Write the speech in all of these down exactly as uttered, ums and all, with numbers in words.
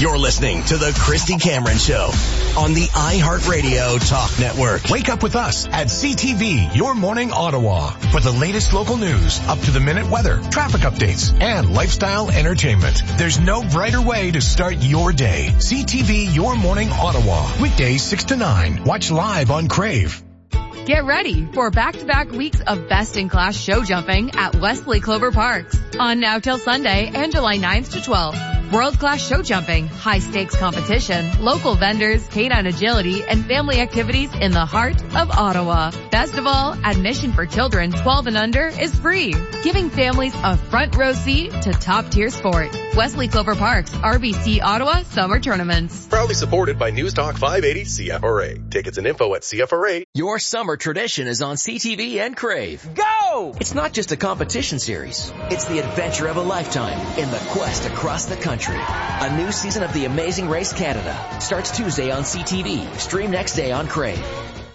You're listening to the Christy Cameron Show on the iHeartRadio Talk Network. Wake up with us at C T V, Your Morning Ottawa, for the latest local news, up-to-the-minute weather, traffic updates, and lifestyle entertainment. There's no brighter way to start your day. C T V, Your Morning Ottawa, weekdays six to nine. Watch live on Crave. Get ready for back-to-back weeks of best-in-class show jumping at Wesley Clover Parks. On now till Sunday and July ninth to twelfth. World-class show jumping, high-stakes competition, local vendors, canine agility, and family activities in the heart of Ottawa. Best of all, admission for children twelve and under is free, giving families a front row seat to top-tier sport. Wesley Clover Parks, R B C Ottawa Summer Tournaments. Proudly supported by News Talk five eighty C F R A. Tickets and info at C F R A. Your summer tradition is on C T V and Crave. Go! It's not just a competition series. It's the adventure of a lifetime in the quest across the country. A new season of The Amazing Race Canada starts Tuesday on C T V. Stream next day on Crave.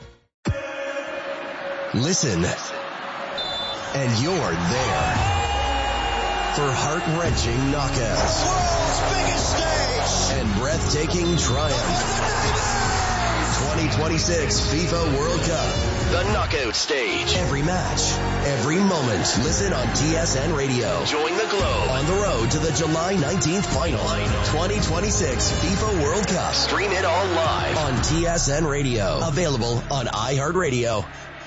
Listen, and you're there for heart-wrenching knockouts, the world's biggest stage, and breathtaking triumph. twenty twenty-six FIFA World Cup, The Knockout Stage. Every match, every moment. Listen on T S N Radio. Join the globe On the road to the July nineteenth final. twenty twenty-six FIFA World Cup. Stream it all live on T S N Radio. Available on iHeartRadio.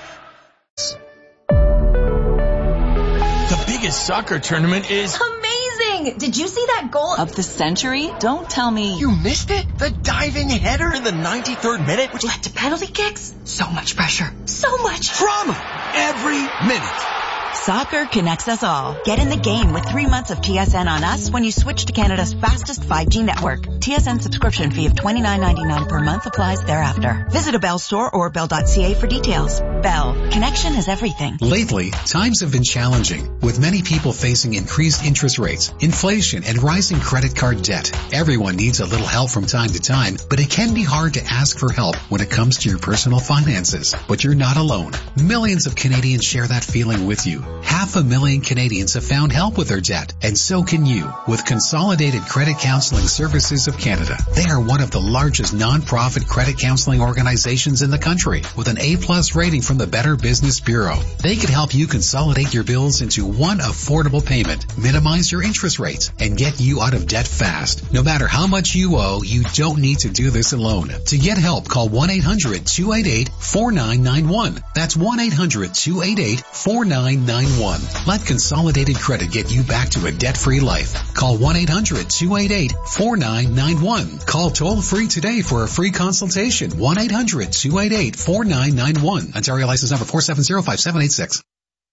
The biggest soccer tournament is amazing! Did you see that goal of the century? Don't tell me you missed it. The diving header in the ninety-third minute, which led to penalty kicks. So much pressure. So much drama every minute. Soccer connects us all. Get in the game with three months of T S N on us when you switch to Canada's fastest five G network. T S N subscription fee of twenty-nine ninety-nine per month applies thereafter. Visit a Bell store or bell dot c a for details. Bell. Connection is everything. Lately, times have been challenging, with many people facing increased interest rates, inflation, and rising credit card debt. Everyone needs a little help from time to time, but it can be hard to ask for help when it comes to your personal finances. But you're not alone. Millions of Canadians share that feeling with you. Half a million Canadians have found help with their debt, and so can you with Consolidated Credit Counseling Services of Canada. They are one of the largest non-profit credit counseling organizations in the country with an A-plus rating from the Better Business Bureau. They can help you consolidate your bills into one affordable payment, minimize your interest rates, and get you out of debt fast. No matter how much you owe, you don't need to do this alone. To get help, call one eight hundred two eight eight four nine nine one. That's one eight hundred two eight eight four nine nine one. Let Consolidated Credit get you back to a debt-free life. Call one eight hundred two eight eight four nine nine one. Call toll-free today for a free consultation. one eight hundred two eight eight four nine nine one. Ontario license number four seven zero five seven eight six.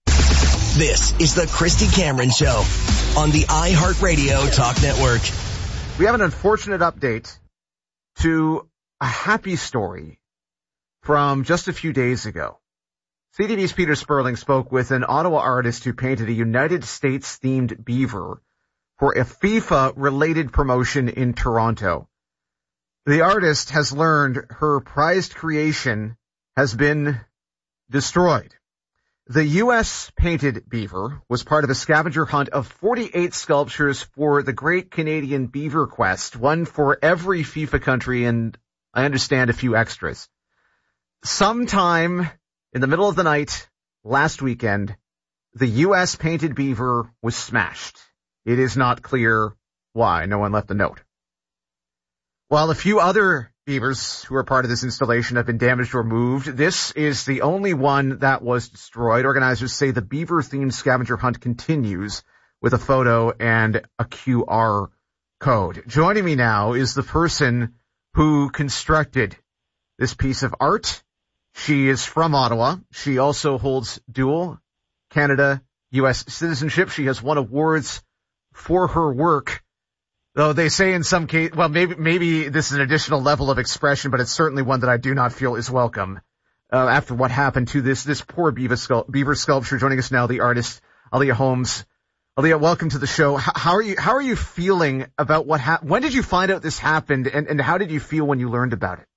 This is the Christy Cameron Show on the iHeartRadio Talk Network. We have an unfortunate update to a happy story from just a few days ago. C T V's Peter Sperling spoke with an Ottawa artist who painted a United States-themed beaver for a FIFA-related promotion in Toronto. The artist has learned her prized creation has been destroyed. The U S painted beaver was part of a scavenger hunt of forty-eight sculptures for the Great Canadian Beaver Quest, one for every FIFA country and, I understand, a few extras. Sometime in the middle of the night last weekend, the U S painted beaver was smashed. It is not clear why. No one left a note. While a few other beavers who are part of this installation have been damaged or moved, this is the only one that was destroyed. Organizers say the beaver-themed scavenger hunt continues with a photo and a Q R code. Joining me now is the person who constructed this piece of art. She is from Ottawa. She also holds dual Canada U S citizenship. She has won awards for her work. Though they say in some case, well, maybe maybe this is an additional level of expression, but it's certainly one that I do not feel is welcome uh, after what happened to this this poor beaver, sculpt, beaver sculpture. Joining us now, the artist Aliyah Holmes. Aliyah, welcome to the show. How, how are you? How are you feeling about what happened? When did you find out this happened, and, and how did you feel when you learned about it?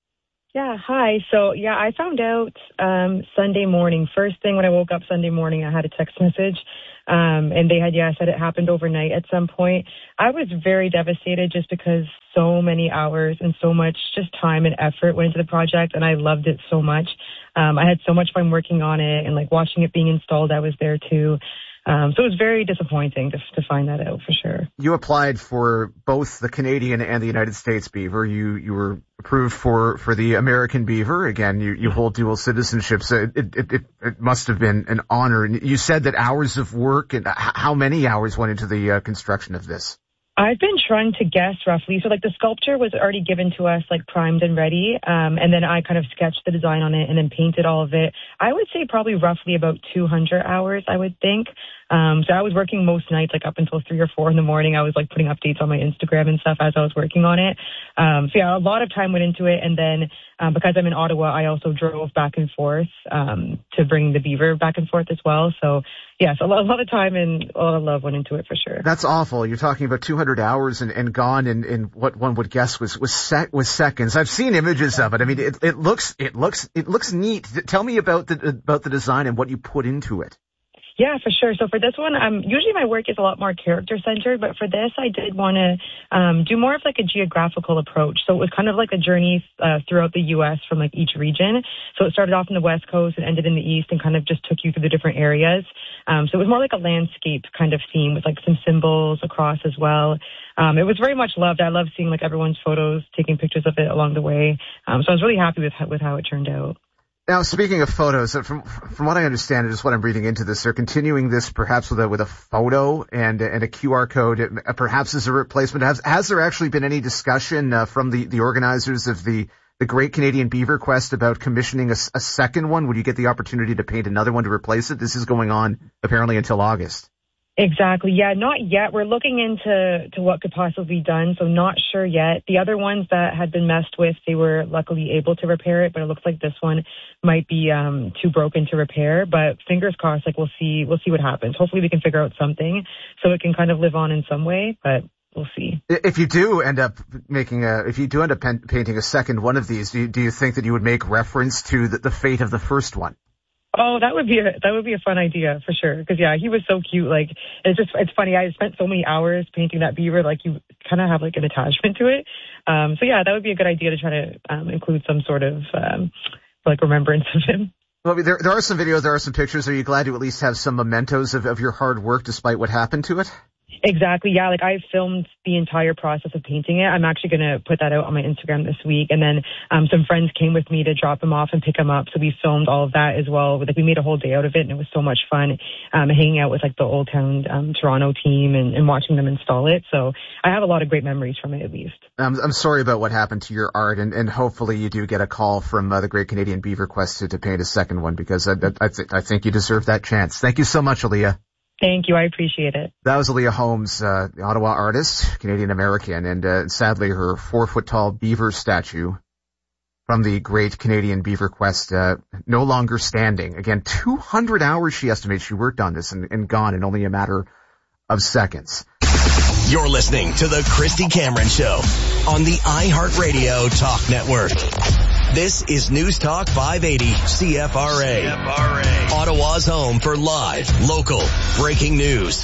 Yeah, hi. So, yeah, I found out um, Sunday morning. First thing when I woke up Sunday morning, I had a text message. Um, and they had, yeah, said it happened overnight at some point. I was very devastated just because so many hours and so much just time and effort went into the project, and I loved it so much. Um, I had so much fun working on it, and like watching it being installed, I was there too. Um, so it was very disappointing to, to find that out for sure. You applied for both the Canadian and the United States Beaver. You you were approved for, for the American Beaver. Again, you, you hold dual citizenship, so it, it, it, it must have been an honor. And you said that hours of work, and how many hours went into the uh, construction of this? I've been trying to guess roughly. So like the sculpture was already given to us, like primed and ready. Um, and then I kind of sketched the design on it and then painted all of it. I would say probably roughly about two hundred hours, I would think. Um, so I was working most nights, like up until three or four in the morning. I was like putting updates on my Instagram and stuff as I was working on it. Um, so yeah, a lot of time went into it. And then um, because I'm in Ottawa, I also drove back and forth um, to bring the beaver back and forth as well. So yes, a lot, a lot of time and a lot of love went into it for sure. That's awful. You're talking about two hundred hours and, and gone in, in what one would guess was was, sec, was seconds. I've seen images of it. I mean, it, it looks it looks it looks neat. Tell me about the about the design and what you put into it. Yeah, for sure. So for this one, um, usually my work is a lot more character-centered, but for this, I did want to um, do more of like a geographical approach. So it was kind of like a journey uh, throughout the U S from like each region. So it started off in the West Coast and ended in the East and kind of just took you through the different areas. Um, so it was more like a landscape kind of theme with like some symbols across as well. Um, it was very much loved. I love seeing like everyone's photos, taking pictures of it along the way. Um, so I was really happy with with how it turned out. Now, speaking of photos, from from what I understand, and just what I'm reading into this, they're continuing this perhaps with a with a photo and and a Q R code, perhaps as a replacement. Has has there actually been any discussion uh, from the, the organizers of the, the Great Canadian Beaver Quest about commissioning a, a second one? Would you get the opportunity to paint another one to replace it? This is going on apparently until August. Exactly. Yeah, not yet. We're looking into to what could possibly be done, so not sure yet. The other ones that had been messed with, they were luckily able to repair it, but it looks like this one might be um too broken to repair. But fingers crossed, like we'll see we'll see what happens. Hopefully we can figure out something so it can kind of live on in some way, but we'll see. If you do end up making a, if you do end up pen, painting a second one of these, do you, do you think that you would make reference to the, the fate of the first one? Oh, that would be a, that would be a fun idea for sure. Because yeah, he was so cute. Like it's just it's funny. I spent so many hours painting that beaver. Like you kind of have like an attachment to it. Um, so yeah, that would be a good idea to try to um, include some sort of um, like remembrance of him. Well, there there are some videos, there are some pictures. Are you glad to at least have some mementos of, of your hard work despite what happened to it? Exactly. Yeah. Like I filmed the entire process of painting it. I'm actually going to put that out on my Instagram this week. And then um, some friends came with me to drop him off and pick him up. So we filmed all of that as well. Like we made a whole day out of it, and it was so much fun um, hanging out with like the Old Town um, Toronto team and, and watching them install it. So I have a lot of great memories from it, at least. I'm, I'm sorry about what happened to your art, and, and hopefully you do get a call from uh, the Great Canadian Beaver Quest to, to paint a second one, because I, I, th- I think you deserve that chance. Thank you so much, Aaliyah. Thank you. I appreciate it. That was Aaliyah Holmes, uh, the Ottawa artist, Canadian-American, and uh, sadly her four-foot-tall beaver statue from the Great Canadian Beaver Quest uh, no longer standing. Again, two hundred hours she estimates she worked on this and, and gone in only a matter of seconds. You're listening to the Christy Cameron Show on the iHeartRadio Talk Network. This is News Talk five eighty C F R A. C F R A. Ottawa's home for live, local, breaking news.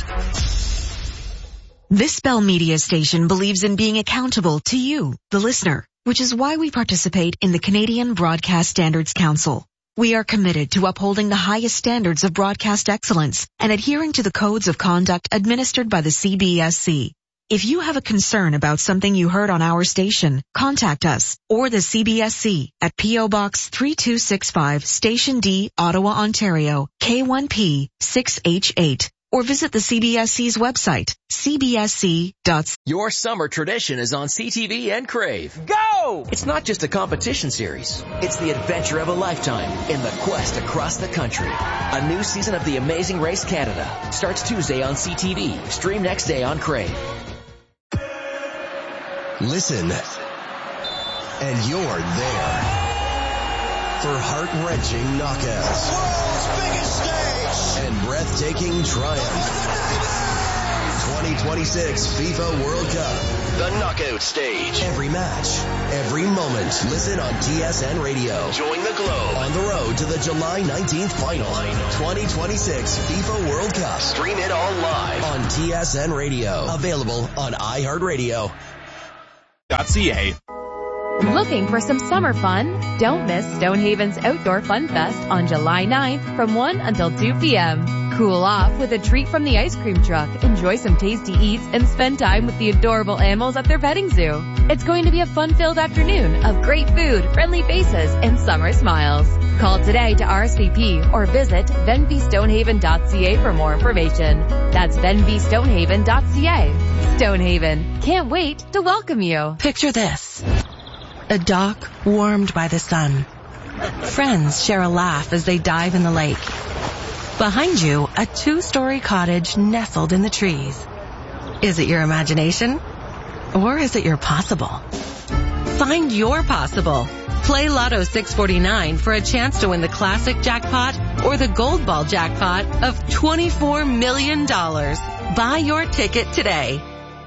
This Bell Media station believes in being accountable to you, the listener, which is why we participate in the Canadian Broadcast Standards Council. We are committed to upholding the highest standards of broadcast excellence and adhering to the codes of conduct administered by the C B S C. If you have a concern about something you heard on our station, contact us or the C B S C at P O Box three two six five, Station D, Ottawa, Ontario, K one P six H eight, or visit the C B S C's website, c b s c dot c a. Your summer tradition is on C T V and Crave. Go! It's not just a competition series. It's the adventure of a lifetime in the quest across the country. A new season of The Amazing Race Canada starts Tuesday on C T V. Stream next day on Crave. Listen, and you're there for heart-wrenching knockouts. World's biggest stage! And breathtaking triumph. twenty twenty-six FIFA World Cup. The knockout stage. Every match, every moment. Listen on T S N Radio. Join the Globe on the road to the July nineteenth final. twenty twenty-six FIFA World Cup. Stream it all live on T S N Radio. Available on iHeartRadio. .ca. Looking for some summer fun? Don't miss Stonehaven's Outdoor Fun Fest on July ninth from one until two p.m. Cool off with a treat from the ice cream truck, enjoy some tasty eats, and spend time with the adorable animals at their petting zoo. It's going to be a fun-filled afternoon of great food, friendly faces, and summer smiles. Call today to R S V P or visit venby stonehaven dot c a for more information. That's venby stonehaven dot c a. Stonehaven, can't wait to welcome you. Picture this. A dock warmed by the sun. Friends share a laugh as they dive in the lake. Behind you, a two-story cottage nestled in the trees. Is it your imagination? Or is it your possible? Find your possible. Play Lotto six forty-nine for a chance to win the classic jackpot or the gold ball jackpot of twenty-four million dollars. Buy your ticket today.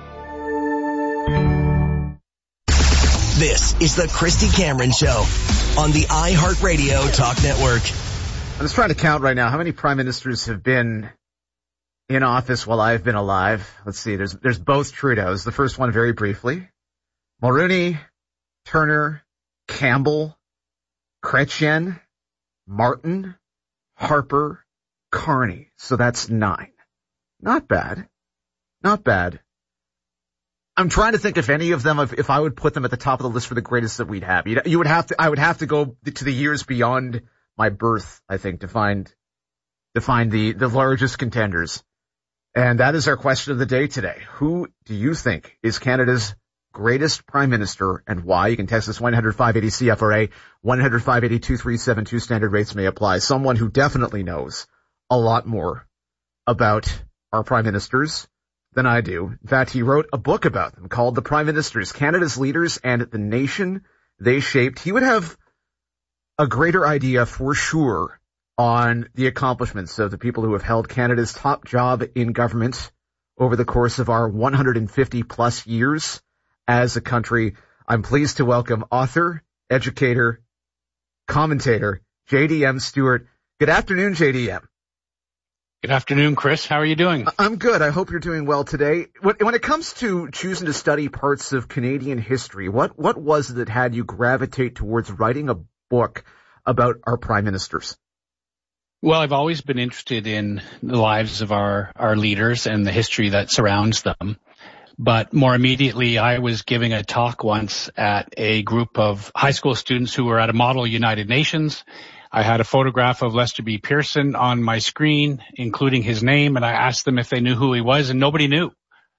This is the Christy Cameron Show on the iHeartRadio Talk Network. I'm just trying to count right now how many prime ministers have been in office while I've been alive. Let's see. There's there's both Trudeaus. The first one very briefly. Mulroney, Turner, Campbell, Chrétien, Martin, Harper, Carney. So that's nine. Not bad. Not bad. I'm trying to think if any of them, if, if I would put them at the top of the list for the greatest that we'd have. You, you would have to, I would have to go to the years beyond my birth, I think, to find, to find the, the largest contenders. And that is our question of the day today. Who do you think is Canada's greatest prime minister and why? You can text us one eight hundred five eight zero C F R A, one eight hundred five eight zero two three seven two. Standard rates may apply. Someone who definitely knows a lot more about our prime ministers than I do. In fact, he wrote a book about them called The Prime Ministers, Canada's Leaders and the Nation They Shaped. He would have a greater idea for sure on the accomplishments of the people who have held Canada's top job in government over the course of our one hundred fifty plus years as a country. I'm pleased to welcome author, educator, commentator, J D M Stewart. Good afternoon, J D M. Good afternoon, Chris. How are you doing? I'm good. I hope you're doing well today. When it comes to choosing to study parts of Canadian history, what, what was it that had you gravitate towards writing a book about our prime ministers? Well, I've always been interested in the lives of our, our leaders and the history that surrounds them. But more immediately, I was giving a talk once at a group of high school students who were at a model United Nations. I had a photograph of Lester B. Pearson on my screen, including his name, and I asked them if they knew who he was, and nobody knew.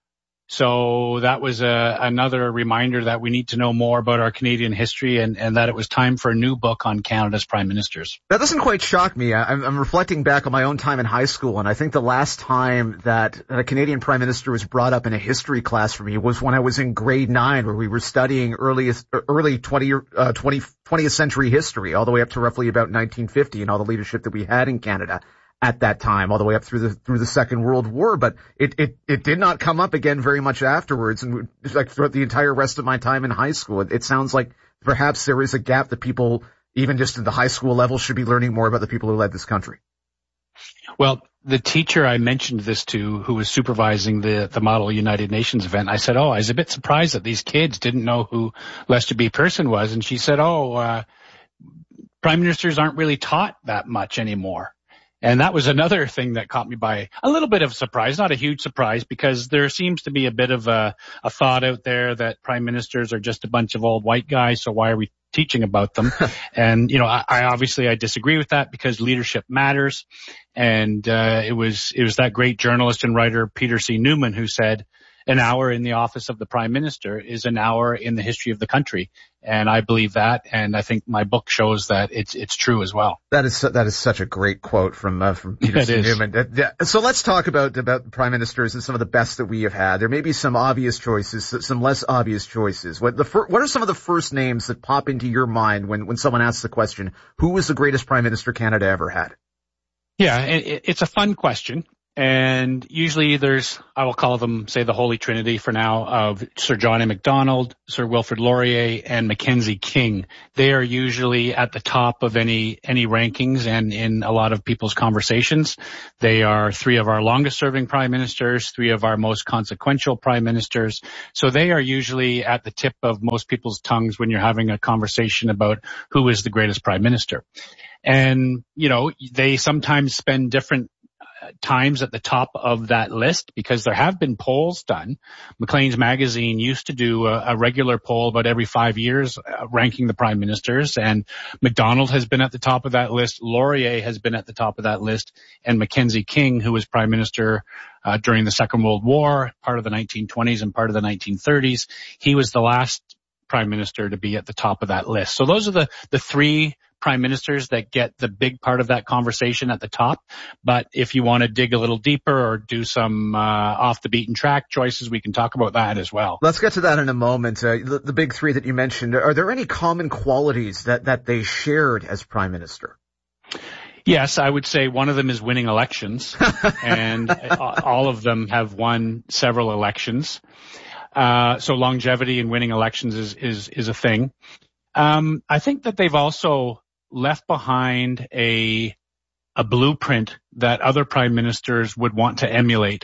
So that was a, another reminder that we need to know more about our Canadian history and, and that it was time for a new book on Canada's prime ministers. That doesn't quite shock me. I'm, I'm reflecting back on my own time in high school, and I think the last time that a Canadian prime minister was brought up in a history class for me was when I was in grade nine, where we were studying early, early twenty, uh, twenty, twentieth century history, all the way up to roughly about nineteen fifty and all the leadership that we had in Canada at that time, all the way up through the through the Second World War. But it it it did not come up again very much afterwards, and like throughout the entire rest of my time in high school. It, it sounds like perhaps there is a gap that people, even just at the high school level, should be learning more about the people who led this country. Well, the teacher I mentioned this to, who was supervising the the Model United Nations event, I said, "Oh, I was a bit surprised that these kids didn't know who Lester B. Pearson was," and she said, "Oh, uh, prime ministers aren't really taught that much anymore." And that was another thing that caught me by a little bit of surprise, not a huge surprise, because there seems to be a bit of a, a thought out there that prime ministers are just a bunch of old white guys, so why are we teaching about them? And, you know, I, I obviously I disagree with that because leadership matters. And uh, it was it was that great journalist and writer Peter C. Newman who said, an hour in the office of the prime minister is an hour in the history of the country. And I believe that, and I think my book shows that it's it's true as well. That is that is such a great quote from uh, from Peter C. Newman. So let's talk about about prime ministers and some of the best that we have had. There may be some obvious choices, some less obvious choices. What the fir- what are some of the first names that pop into your mind when when someone asks the question, who was the greatest prime minister Canada ever had? Yeah, it, it's a fun question. And usually there's, I will call them, say, the Holy Trinity for now, of Sir John A. Macdonald, Sir Wilfrid Laurier, and Mackenzie King. They are usually at the top of any any rankings and in a lot of people's conversations. They are three of our longest-serving prime ministers, three of our most consequential prime ministers. So they are usually at the tip of most people's tongues when you're having a conversation about who is the greatest prime minister. And, you know, they sometimes spend different times at the top of that list because there have been polls done. Maclean's Magazine used to do a, a regular poll about every five years uh, ranking the prime ministers, and Macdonald has been at the top of that list. Laurier has been at the top of that list, and Mackenzie King, who was prime minister uh, during the Second World War, part of the nineteen twenties and part of the nineteen thirties, he was the last prime minister to be at the top of that list. So those are the, the three prime ministers that get the big part of that conversation at the top. But if you want to dig a little deeper or do some uh, off the beaten track choices, we can talk about that as well. Let's get to that in a moment. Uh, the, the big three that you mentioned, are there any common qualities that, that they shared as prime minister? Yes, I would say one of them is winning elections, and all of them have won several elections. Uh, so longevity in winning elections is, is, is a thing. Um, I think that they've also left behind a a blueprint that other prime ministers would want to emulate.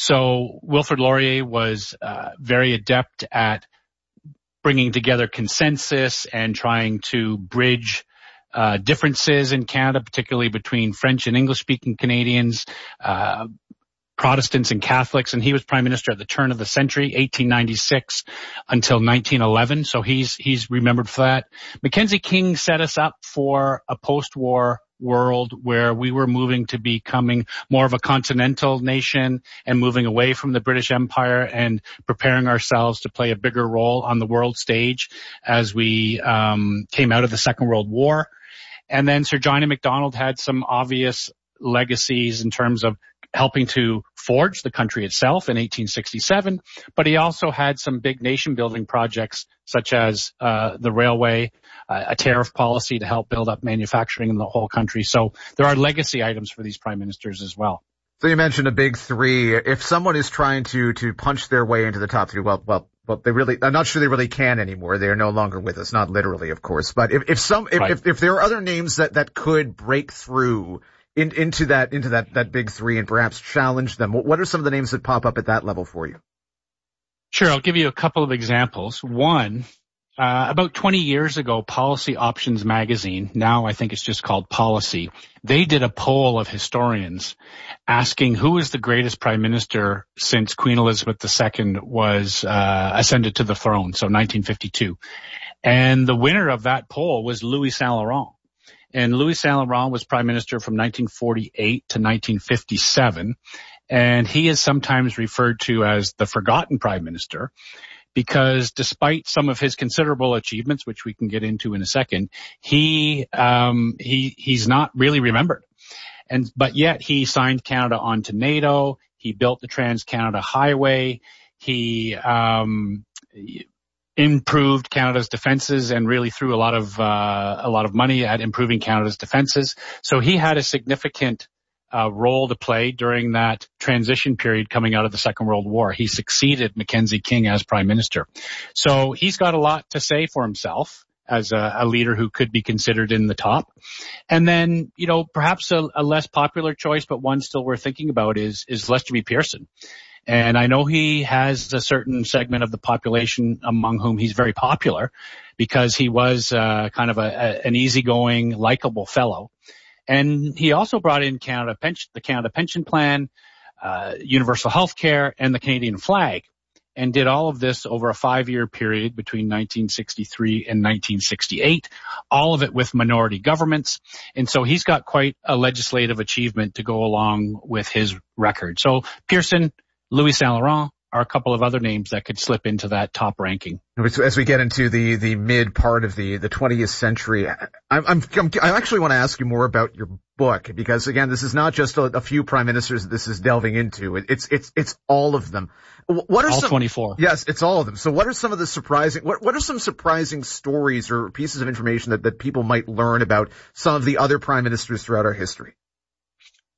So Wilfrid Laurier was uh, very adept at bringing together consensus and trying to bridge uh, differences in Canada, particularly between French and English-speaking Canadians, uh, Protestants and Catholics, and he was prime minister at the turn of the century, eighteen ninety-six until nineteen eleven. So he's, he's remembered for that. Mackenzie King set us up for a post-war world where we were moving to becoming more of a continental nation and moving away from the British Empire and preparing ourselves to play a bigger role on the world stage as we, um, came out of the Second World War. And then Sir John A. Macdonald had some obvious legacies in terms of helping to forge the country itself in eighteen sixty-seven, but he also had some big nation-building projects such as uh the railway, uh, a tariff policy to help build up manufacturing in the whole country. So there are legacy items for these prime ministers as well. So you mentioned a big three. If someone is trying to to punch their way into the top three, well, well, well, they really, I'm not sure they really can anymore. They are no longer with us, not literally, of course. But if if some, if right. if, if there are other names that that could break through In, into that, into that, that big three and perhaps challenge them. What are some of the names that pop up at that level for you? Sure. I'll give you a couple of examples. One, uh, about twenty years ago, Policy Options Magazine, now I think it's just called Policy, they did a poll of historians asking who is the greatest prime minister since Queen Elizabeth the Second was, uh, ascended to the throne. So nineteen fifty-two. And the winner of that poll was Louis Saint Laurent. And Louis Saint Laurent was prime minister from nineteen forty-eight to nineteen fifty-seven. And he is sometimes referred to as the forgotten prime minister because despite some of his considerable achievements, which we can get into in a second, he, um, he, he's not really remembered. And, but yet he signed Canada onto NATO. He built the Trans-Canada Highway. He, um, improved Canada's defenses and really threw a lot of uh, a lot of money at improving Canada's defenses. So he had a significant uh, role to play during that transition period coming out of the Second World War. He succeeded Mackenzie King as prime minister. So he's got a lot to say for himself as a, a leader who could be considered in the top. And then, you know, perhaps a, a less popular choice, but one still worth thinking about is is Lester B. Pearson. And I know he has a certain segment of the population among whom he's very popular because he was uh, kind of a, a, an easygoing, likable fellow. And he also brought in Canada pension, the Canada Pension Plan, uh, universal health care, and the Canadian flag, and did all of this over a five-year period between nineteen sixty-three and nineteen sixty-eight, all of it with minority governments. And so he's got quite a legislative achievement to go along with his record. So Pearson, Louis Saint Laurent are a couple of other names that could slip into that top ranking. As we get into the, the mid part of the, the twentieth century, I'm, I'm, I'm, I actually want to ask you more about your book because again, this is not just a, a few prime ministers that this is delving into. It, it's, it's, it's all of them. What are all some, twenty-four. Yes, it's all of them. So what are some of the surprising, what, what are some surprising stories or pieces of information that, that people might learn about some of the other prime ministers throughout our history?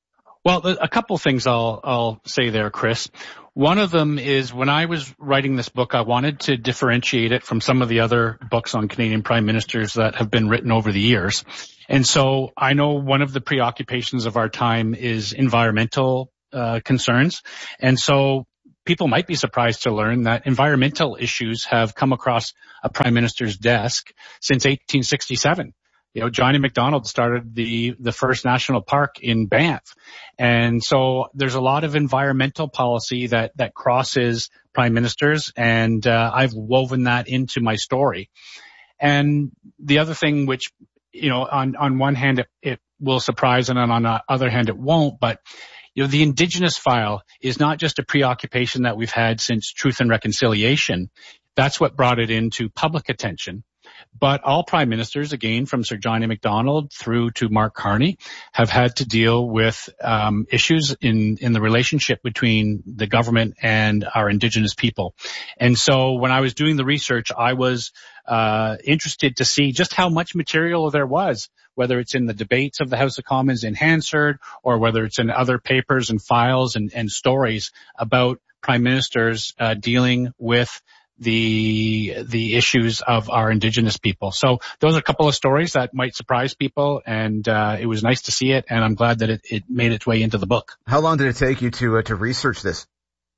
Well, a couple things I'll, I'll say there, Chris. One of them is when I was writing this book, I wanted to differentiate it from some of the other books on Canadian prime ministers that have been written over the years. And so I know one of the preoccupations of our time is environmental uh, concerns. And so people might be surprised to learn that environmental issues have come across a prime minister's desk since eighteen sixty-seven. You know, Johnny MacDonald started the, the first national park in Banff. And so there's a lot of environmental policy that, that crosses prime ministers, and uh, I've woven that into my story. And the other thing which, you know, on, on one hand it, it will surprise, and on the other hand it won't, but you know, the Indigenous file is not just a preoccupation that we've had since Truth and Reconciliation. That's what brought it into public attention. But all prime ministers, again, from Sir Johnny MacDonald through to Mark Carney, have had to deal with um, issues in, in the relationship between the government and our Indigenous people. And so when I was doing the research, I was uh, interested to see just how much material there was, whether it's in the debates of the House of Commons in Hansard, or whether it's in other papers and files and, and stories about prime ministers uh, dealing with the the issues of our Indigenous people. So those are a couple of stories that might surprise people, and uh, it was nice to see it, and I'm glad that it, it made its way into the book. How long did it take you to uh, to research this?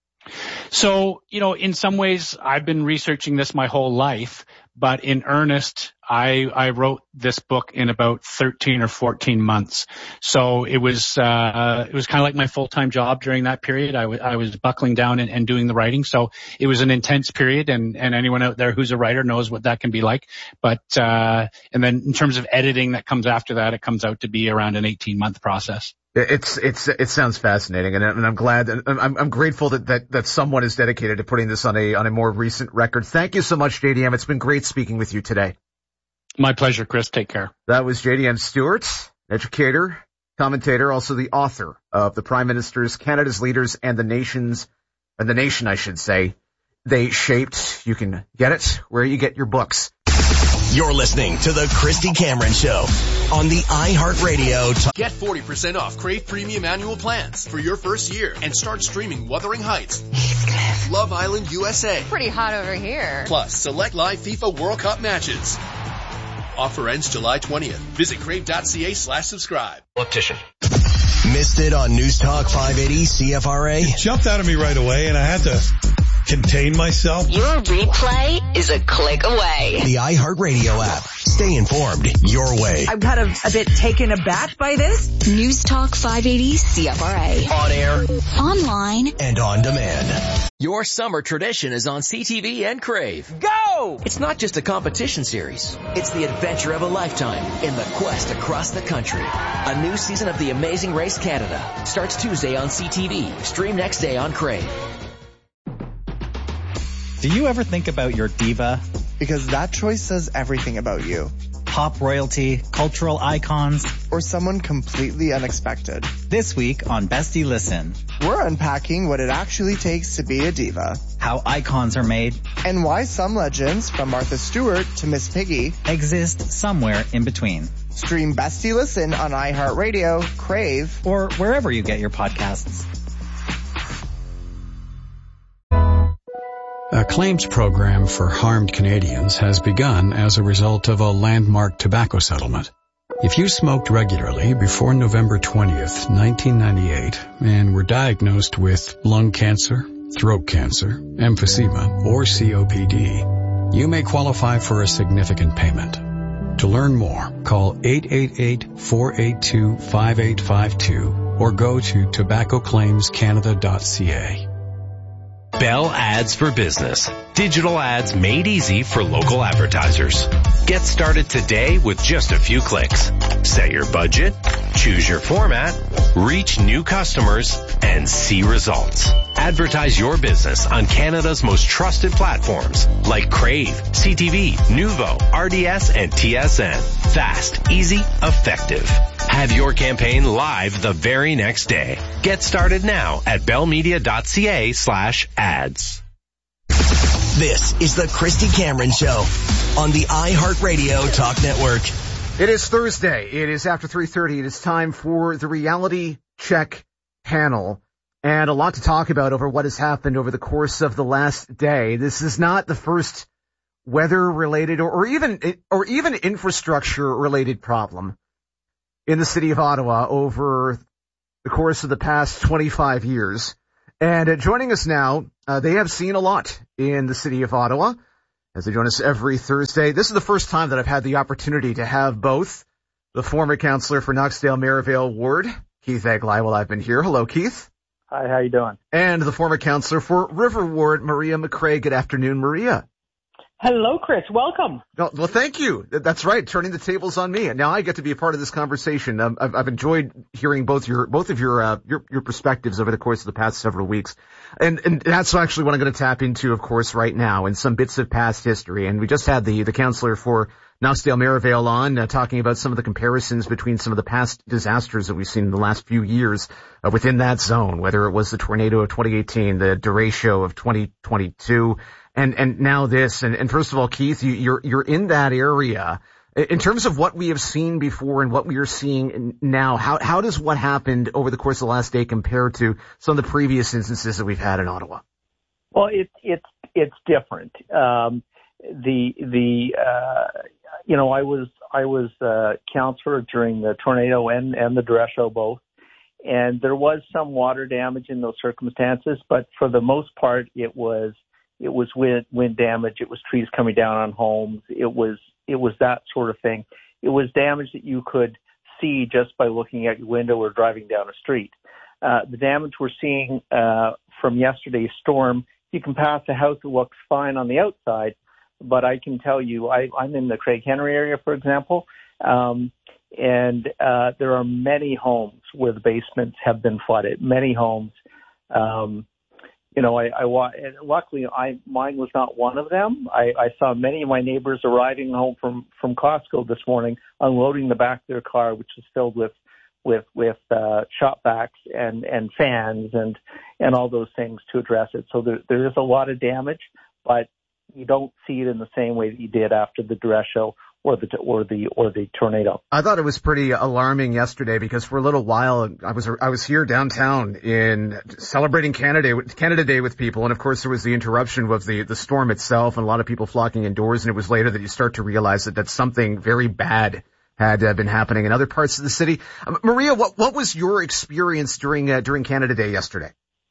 So, you know, in some ways, I've been researching this my whole life, but in earnest, I, I wrote this book in about thirteen or fourteen months. So it was, uh, it was kind of like my full-time job during that period. I, w- I was buckling down and, and doing the writing. So it was an intense period, and, and anyone out there who's a writer knows what that can be like. But, uh, and then in terms of editing that comes after that, it comes out to be around an eighteen month process. It's, it's, it sounds fascinating, and, and I'm glad, and I'm, I'm grateful that, that, that someone is dedicated to putting this on a, on a more recent record. Thank you so much, J D M. It's been great speaking with you today. My pleasure, Chris. Take care. That was J D M Stewart, educator, commentator, also the author of The Prime Ministers, Canada's Leaders, and the Nations, and the Nation, I should say, They Shaped. You can get it where you get your books. You're listening to The Christy Cameron Show on the iHeartRadio. T- Get forty percent off Crave Premium Annual Plans for your first year and start streaming Wuthering Heights, Love Island U S A. Pretty hot over here. Plus, select live FIFA World Cup matches. Offer ends July twentieth. Visit crave.ca slash subscribe. Politician. Missed it on News Talk five eighty C F R A? It jumped out of me right away, and I had to contain myself. Your replay is a click away. The iHeartRadio app. Stay informed your way. I'm kind of a bit taken aback by this. News Talk five eighty C F R A. On air. Online. And on demand. Your summer tradition is on C T V and Crave. Go! It's not just a competition series. It's the adventure of a lifetime in the quest across the country. A new season of The Amazing Race Canada starts Tuesday on C T V. Stream next day on Crave. Do you ever think about your diva? Because that choice says everything about you. Pop royalty, cultural icons, or someone completely unexpected. This week on Bestie Listen, we're unpacking what it actually takes to be a diva. How icons are made. And why some legends, from Martha Stewart to Miss Piggy, exist somewhere in between. Stream Bestie Listen on iHeartRadio, Crave, or wherever you get your podcasts. A claims program for harmed Canadians has begun as a result of a landmark tobacco settlement. If you smoked regularly before November twentieth, nineteen ninety-eight, and were diagnosed with lung cancer, throat cancer, emphysema, or C O P D, you may qualify for a significant payment. To learn more, call eight eight eight, four eight two, five eight five two or go to tobacco claims canada dot c a. Bell Ads for Business. Digital ads made easy for local advertisers. Get started today with just a few clicks. Set your budget, choose your format, reach new customers, and see results. Advertise your business on Canada's most trusted platforms like Crave, C T V, Nuvo, R D S, and T S N. Fast, easy, effective. Have your campaign live the very next day. Get started now at bellmedia.ca slash ads. This is the Christy Cameron Show on the iHeartRadio Talk Network. It is Thursday. It is after three thirty. It is time for the Reality Check panel and a lot to talk about over what has happened over the course of the last day. This is not the first weather-related or, or even or even infrastructure-related problem in the city of Ottawa over the course of the past twenty-five years. And uh, joining us now, uh, they have seen a lot in the city of Ottawa as they join us every Thursday. This is the first time that I've had the opportunity to have both the former councillor for Knoxdale-Merivale Ward, Keith Eglai, while I've been here. Hello, Keith. Hi, how you doing? And the former councillor for River Ward, Maria McRae. Good afternoon, Maria. Hello, Chris. Welcome. Well, well, thank you. That's right. Turning the tables on me. And now I get to be a part of this conversation. Um, I've, I've enjoyed hearing both your, both of your, uh, your, your perspectives over the course of the past several weeks. And, and that's actually what I'm going to tap into, of course, right now, and some bits of past history. And we just had the, the councillor for Knoxdale-Merivale on, uh, talking about some of the comparisons between some of the past disasters that we've seen in the last few years uh, within that zone, whether it was the tornado of twenty eighteen, the derecho of twenty twenty-two, and, and now this. And, and first of all, Keith, you, you're, you're in that area. In terms of what we have seen before and what we are seeing now, how, how does what happened over the course of the last day compare to some of the previous instances that we've had in Ottawa? Well, it's, it's, it's different. Um, the, the, uh, you know, I was, I was, uh, councillor during the tornado and, and the derecho both. And there was some water damage in those circumstances, but for the most part, it was, it was wind, wind damage. It was trees coming down on homes. It was, it was that sort of thing. It was damage that you could see just by looking at your window or driving down a street. Uh, the damage we're seeing, uh, from yesterday's storm, you can pass a house that looks fine on the outside, but I can tell you, I, I'm in the Craig Henry area, for example, um, and uh, there are many homes where the basements have been flooded. Many homes, um, you know, I, I luckily I mine was not one of them. I, I saw many of my neighbors arriving home from from Costco this morning, unloading the back of their car, which was filled with with with uh, shop vacs and and fans and and all those things to address it. So there there is a lot of damage, but you don't see it in the same way that you did after the derecho or the or the or the tornado. I thought it was pretty alarming yesterday because for a little while I was I was here downtown in celebrating Canada Day, Canada Day with people, and of course there was the interruption of the the storm itself and a lot of people flocking indoors, and it was later that you start to realize that that something very bad had uh, been happening in other parts of the city. Um, Maria, what what was your experience during uh, during Canada Day yesterday?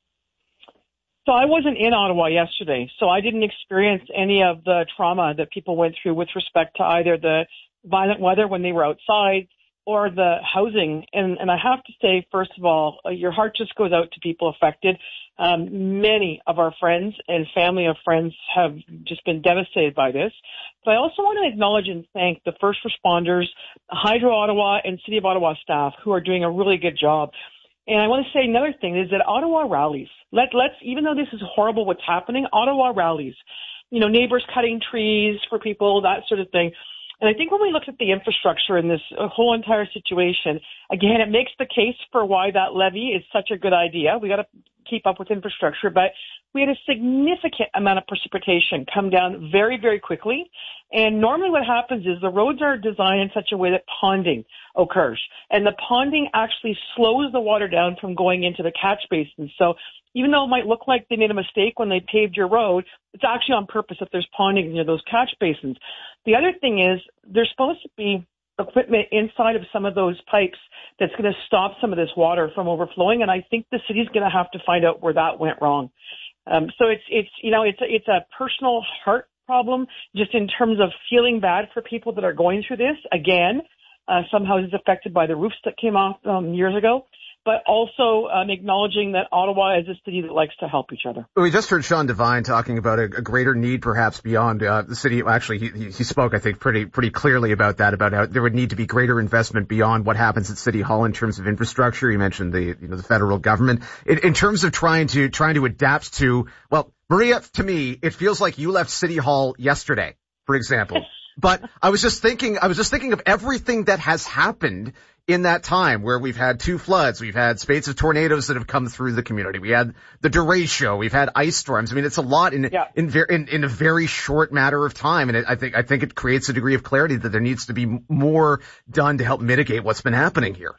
So I wasn't in Ottawa yesterday, so I didn't experience any of the trauma that people went through with respect to either the violent weather when they were outside or the housing. And, and I have to say, first of all, uh, your heart just goes out to people affected. Um, many of our friends and family of friends have just been devastated by this. But I also want to acknowledge and thank the first responders, Hydro Ottawa and City of Ottawa staff who are doing a really good job. And I want to say another thing is that Ottawa rallies. Let, let's, even though this is horrible what's happening, Ottawa rallies. You know, neighbors cutting trees for people, that sort of thing. And I think when we look at the infrastructure in this whole entire situation, again, it makes the case for why that levy is such a good idea. We got to keep up with infrastructure, but we had a significant amount of precipitation come down very, very quickly. And normally what happens is the roads are designed in such a way that ponding occurs. And the ponding actually slows the water down from going into the catch basins. So even though it might look like they made a mistake when they paved your road, it's actually on purpose that there's ponding near those catch basins. The other thing is there's supposed to be equipment inside of some of those pipes that's going to stop some of this water from overflowing. And I think the city's going to have to find out where that went wrong. Um, so it's, it's, you know, it's, it's a personal heart problem just in terms of feeling bad for people that are going through this. Again, uh, some houses affected by the roofs that came off um, years ago, but also um, acknowledging that Ottawa is a city that likes to help each other. We just heard Sean Devine talking about a, a greater need perhaps beyond uh, the city. Actually, he, he spoke, I think, pretty pretty clearly about that, about how there would need to be greater investment beyond what happens at City Hall in terms of infrastructure. He mentioned the you know the federal government in, in terms of trying to trying to adapt to. Well, Maria, to me, it feels like you left City Hall yesterday, for example. But I was just thinking, I was just thinking of everything that has happened in that time where we've had two floods, we've had spades of tornadoes that have come through the community, we had the derecho, we've had ice storms. I mean, it's a lot in yeah. in, ver- in in a very short matter of time, and it, I think I think it creates a degree of clarity that there needs to be more done to help mitigate what's been happening here.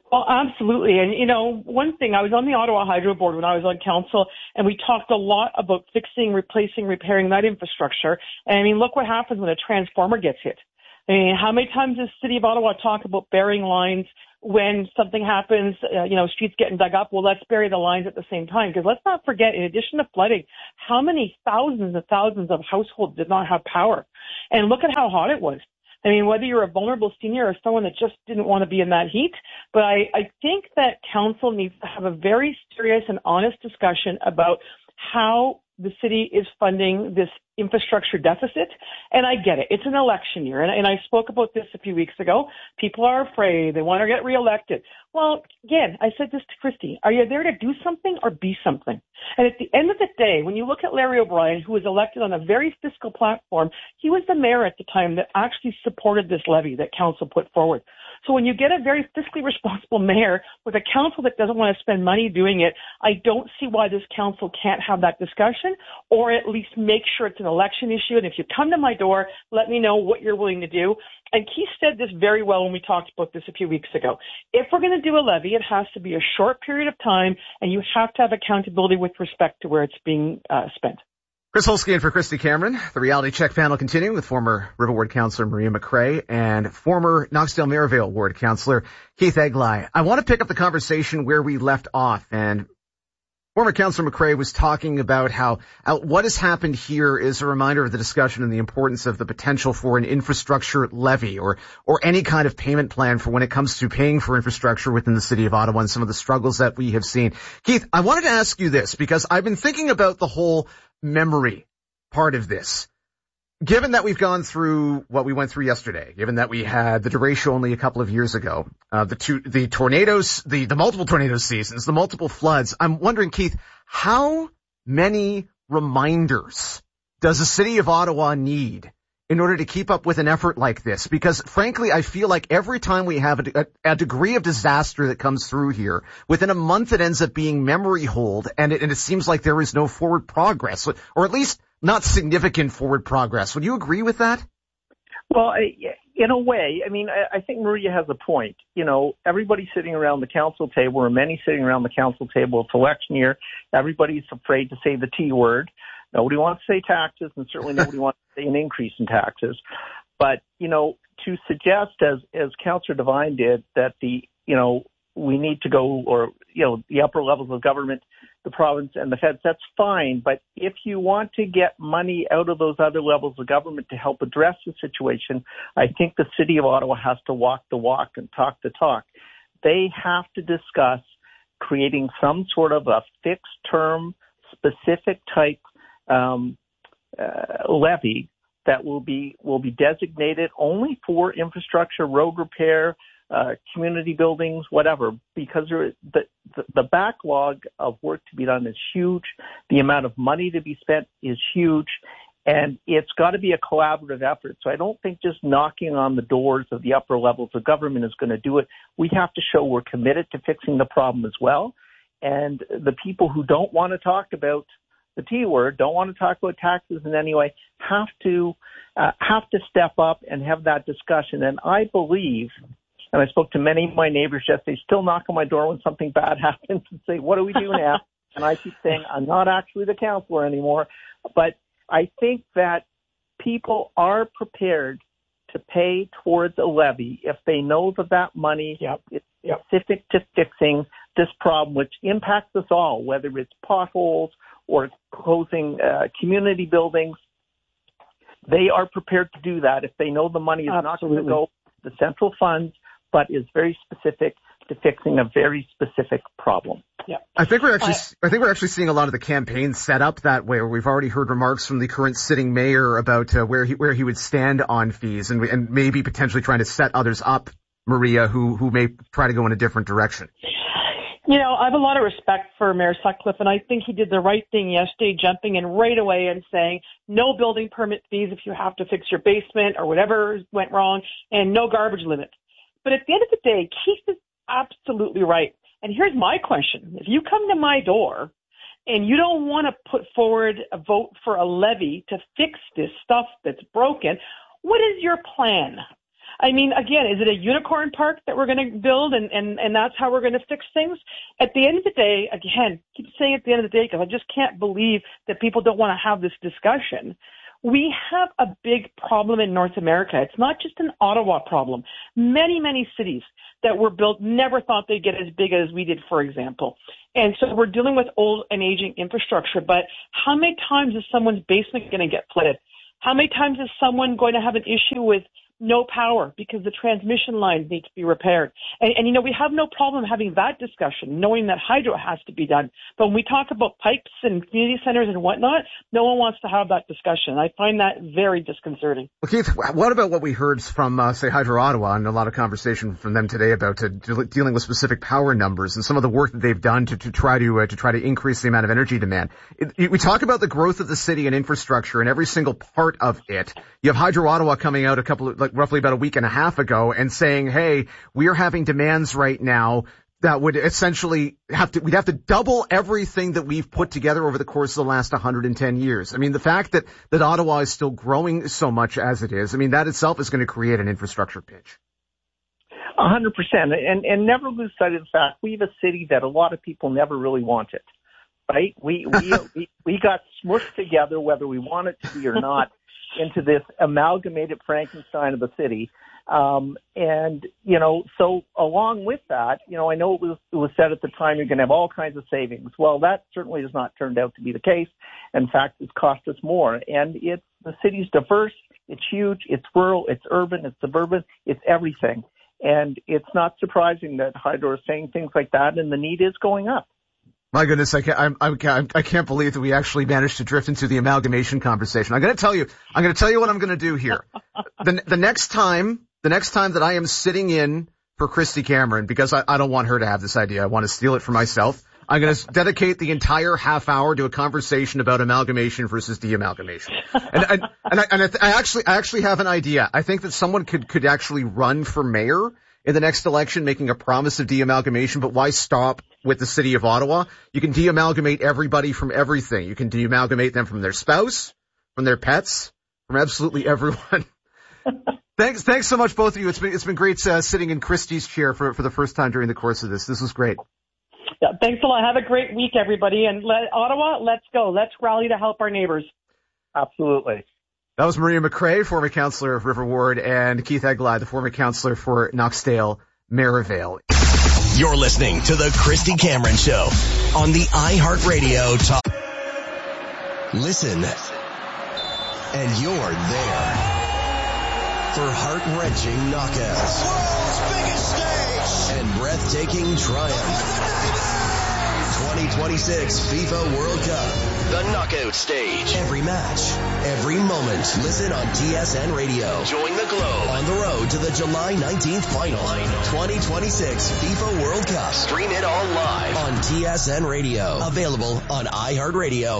Well, absolutely. And, you know, one thing, I was on the Ottawa Hydro Board when I was on council, and we talked a lot about fixing, replacing, repairing that infrastructure. And, I mean, look what happens when a transformer gets hit. I mean, how many times does the city of Ottawa talk about burying lines when something happens, uh, you know, streets getting dug up? Well, let's bury the lines at the same time. Because let's not forget, in addition to flooding, how many thousands and thousands of households did not have power? And look at how hot it was. I mean, whether you're a vulnerable senior or someone that just didn't want to be in that heat. But I, I think that council needs to have a very serious and honest discussion about how the city is funding this infrastructure deficit. And I get it. It's an election year. And, and I spoke about this a few weeks ago. People are afraid. They want to get reelected. Well, again, I said this to Christy. Are you there to do something or be something? And at the end of the day, when you look at Larry O'Brien, who was elected on a very fiscal platform, he was the mayor at the time that actually supported this levy that council put forward. So when you get a very fiscally responsible mayor with a council that doesn't want to spend money doing it, I don't see why this council can't have that discussion or at least make sure it's an election issue. And if you come to my door, let me know what you're willing to do. And Keith said this very well when we talked about this a few weeks ago. If we're going to do a levy, it has to be a short period of time, and you have to have accountability with respect to where it's being uh, spent. Chris Holsky in for Christy Cameron. The Reality Check panel continuing with former River Ward Councillor Maria McRae and former Knoxdale-Merivale Ward Councillor Keith Eglai. I want to pick up the conversation where we left off, and former Councillor McRae was talking about how uh, what has happened here is a reminder of the discussion and the importance of the potential for an infrastructure levy or or any kind of payment plan for when it comes to paying for infrastructure within the city of Ottawa and some of the struggles that we have seen. Keith, I wanted to ask you this because I've been thinking about the whole memory part of this. Given that we've gone through what we went through yesterday, given that we had the derecho only a couple of years ago, uh, the two, the tornadoes, the, the multiple tornado seasons, the multiple floods, I'm wondering, Keith, how many reminders does the city of Ottawa need in order to keep up with an effort like this? Because frankly, I feel like every time we have a, a, a degree of disaster that comes through here, within a month it ends up being memory hold, and it, and it seems like there is no forward progress, or at least not significant forward progress. Would you agree with that? Well, in a way, I mean, I think Maria has a point. You know, everybody sitting around the council table, or many sitting around the council table, it's election year. Everybody's afraid to say the T word. Nobody wants to say taxes, and certainly nobody wants to say an increase in taxes. But, you know, to suggest, as, as Councillor Devine did, that the, you know, we need to go, or, you know, the upper levels of government, the province and the feds, that's fine. But if you want to get money out of those other levels of government to help address the situation, I think the city of Ottawa has to walk the walk and talk the talk. They have to discuss creating some sort of a fixed term, specific type um, uh, levy that will be will be designated only for infrastructure, road repair, Uh, community buildings, whatever, because there, the, the the backlog of work to be done is huge. The amount of money to be spent is huge, and it's got to be a collaborative effort. So I don't think just knocking on the doors of the upper levels of government is going to do it. We have to show we're committed to fixing the problem as well. And the people who don't want to talk about the T word, don't want to talk about taxes in any way, have to uh, have to step up and have that discussion. And I believe, and I spoke to many of my neighbors yesterday, still knock on my door when something bad happens and say, what do we do now? And I keep saying, I'm not actually the councillor anymore. But I think that people are prepared to pay towards a levy if they know that that money yep. is yep. specific to fixing this problem, which impacts us all, whether it's potholes or closing uh, community buildings. They are prepared to do that if they know the money is Absolutely. Not going to go to the central funds, but is very specific to fixing a very specific problem. Yeah. I think we're actually, I, I think we're actually seeing a lot of the campaign set up that way, where we've already heard remarks from the current sitting mayor about uh, where he, where he would stand on fees and, and maybe potentially trying to set others up, Maria, who, who may try to go in a different direction. You know, I have a lot of respect for Mayor Sutcliffe, and I think he did the right thing yesterday, jumping in right away and saying no building permit fees if you have to fix your basement or whatever went wrong, and no garbage limit. But at the end of the day, Keith is absolutely right. And here's my question. If you come to my door and you don't want to put forward a vote for a levy to fix this stuff that's broken, what is your plan? I mean, again, is it a unicorn park that we're going to build and, and, and that's how we're going to fix things? At the end of the day, again, keep saying at the end of the day because I just can't believe that people don't want to have this discussion. We have a big problem in North America. It's not just an Ottawa problem. Many, many cities that were built never thought they'd get as big as we did, for example. And so we're dealing with old and aging infrastructure. But how many times is someone's basement going to get flooded? How many times is someone going to have an issue with no power because the transmission lines need to be repaired? And, and, you know, we have no problem having that discussion, knowing that hydro has to be done. But when we talk about pipes and community centers and whatnot, no one wants to have that discussion. I find that very disconcerting. Well, Keith, what about what we heard from, uh, say, Hydro Ottawa, and a lot of conversation from them today about uh, dealing with specific power numbers and some of the work that they've done to, to try to uh, to try to increase the amount of energy demand? It, we talk about the growth of the city and infrastructure and every single part of it. You have Hydro Ottawa coming out a couple of, like roughly about a week and a half ago and saying, hey, we are having demands right now that would essentially have to, we'd have to double everything that we've put together over the course of the last one hundred ten years. I mean, the fact that, that Ottawa is still growing so much as it is, I mean, that itself is going to create an infrastructure pinch. A hundred percent. And, and never lose sight of the fact we have a city that a lot of people never really wanted, right? We, we, we, we got smushed together, whether we want it to be or not, into this amalgamated Frankenstein of a city. Um, and, you know, so along with that, you know, I know it was, it was said at the time you're going to have all kinds of savings. Well, that certainly has not turned out to be the case. In fact, it's cost us more. And it's, the city's diverse, it's huge, it's rural, it's urban, it's suburban, it's everything. And it's not surprising that Hydro is saying things like that, and the need is going up. My goodness, I can't, I'm, I'm, I can't believe that we actually managed to drift into the amalgamation conversation. I'm going to tell you, I'm going to tell you what I'm going to do here. The, the next time, the next time that I am sitting in for Christy Cameron, because I, I don't want her to have this idea, I want to steal it for myself, I'm going to dedicate the entire half hour to a conversation about amalgamation versus de-amalgamation. And, and, and, I, and I, th- I actually, I actually have an idea. I think that someone could, could actually run for mayor in the next election, making a promise of de-amalgamation, but why stop with the city of Ottawa? You can de-amalgamate everybody from everything. You can de-amalgamate them from their spouse, from their pets, from absolutely everyone. Thanks, thanks so much, both of you. It's been, it's been great uh, sitting in Christy's chair for, for the first time during the course of this. This was great. Yeah, thanks a lot. Have a great week, everybody. And let, Ottawa, let's go. Let's rally to help our neighbors. Absolutely. That was Maria McRae, former councillor of River Ward, and Keith Eglai, the former councillor for Knoxdale, Merivale. You're listening to the Christy Cameron Show on the iHeartRadio Talk. Listen, and you're there for heart-wrenching knockouts, World's biggest stage, and breathtaking triumph. twenty twenty-six FIFA World Cup, the knockout stage. Every match, every moment. Listen on T S N Radio. Join the Globe on the road to the July nineteenth final. twenty twenty-six FIFA World Cup. Stream it all live on T S N Radio. Available on iHeartRadio.